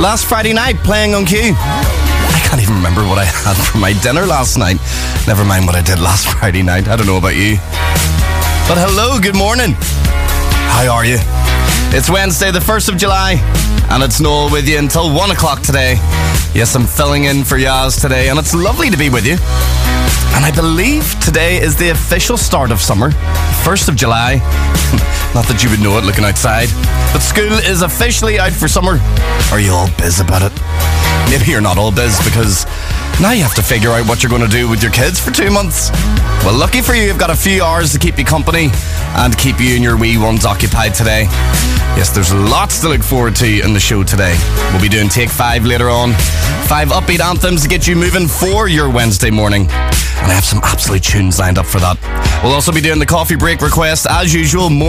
last Friday night playing on cue. I can't even remember what I had for my dinner last night. Never mind what I did last Friday night. I don't know about you. But hello, good morning. How are you? It's Wednesday, the 1st of July, and it's Noel with you until 1 o'clock today. Yes, I'm filling in for Yaz today, and it's lovely to be with you. And I believe today is the official start of summer, 1st of July. Not that you would know it looking outside, but school is officially out for summer. Are you all biz about it? Maybe you're not all biz, because now you have to figure out what you're going to do with your kids for 2 months. Well, lucky for you, you've got a few hours to keep you company and keep you and your wee ones occupied today. Yes, there's lots to look forward to in the show today. We'll be doing Take 5 later on. 5 upbeat anthems to get you moving for your Wednesday morning. And I have some absolute tunes lined up for that. We'll also be doing the coffee break request as usual. More